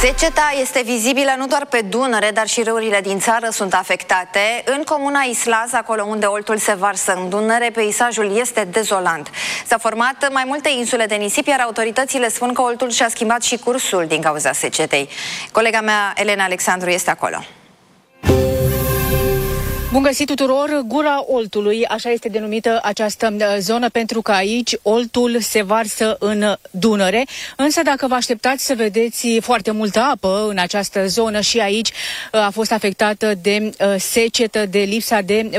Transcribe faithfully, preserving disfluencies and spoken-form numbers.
Seceta este vizibilă nu doar pe Dunăre, dar și râurile din țară sunt afectate. În comuna Islaz, acolo unde Oltul se varsă în Dunăre, peisajul este dezolant. S-au format mai multe insule de nisip, iar autoritățile spun că Oltul și-a schimbat și cursul din cauza secetei. Colega mea, Elena Alexandru, este acolo. Bun găsit tuturor! Gura Oltului, așa este denumită această zonă, pentru că aici Oltul se varsă în Dunăre. Însă dacă vă așteptați să vedeți foarte multă apă în această zonă, și aici a fost afectată de secetă, de lipsa de